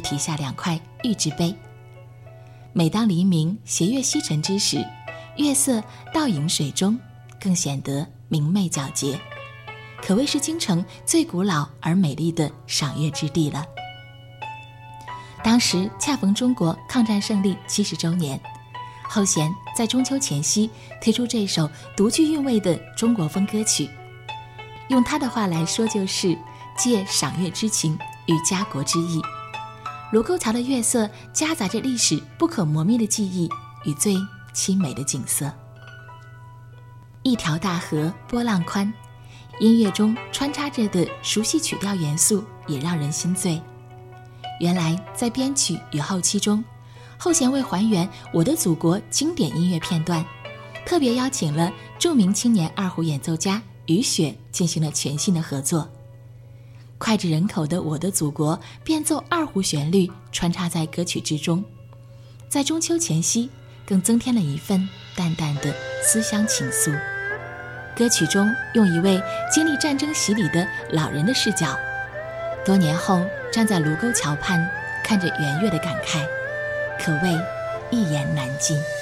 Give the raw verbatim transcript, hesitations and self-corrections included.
题下两块玉制杯。每当黎明斜月西沉之时，月色倒影水中，更显得明媚皎洁，可谓是京城最古老而美丽的赏月之地了。当时恰逢中国抗战胜利七十周年，后弦在中秋前夕推出这首独具韵味的中国风歌曲，用他的话来说，就是借赏月之情与家国之意。卢沟桥的月色夹杂着历史不可磨灭的记忆与最凄美的景色。一条大河波浪宽，音乐中穿插着的熟悉曲调元素也让人心醉。原来在编曲与后期中，后弦为还原《我的祖国》经典音乐片段，特别邀请了著名青年二胡演奏家于雪进行了全新的合作。脍炙人口的《我的祖国》变奏二胡旋律穿插在歌曲之中，在中秋前夕更增添了一份淡淡的思乡情愫。歌曲中用一位经历战争洗礼的老人的视角，多年后站在卢沟桥畔看着圆月的感慨，可谓一言难尽。